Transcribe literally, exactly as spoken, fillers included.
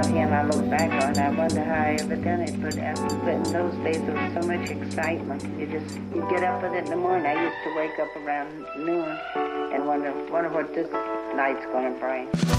out here and I look back on it, I wonder how I ever done it. But after, but in those days, there was so much excitement. You just, you get up with it in the morning. I used to wake up around noon and wonder, wonder what this night's going to bring.